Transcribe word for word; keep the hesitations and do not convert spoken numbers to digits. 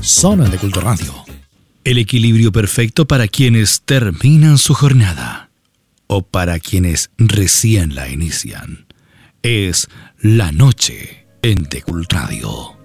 Zona de Culto Radio. El equilibrio perfecto para quienes terminan su jornada o para quienes recién la inician. Es la noche en The Cult Radio.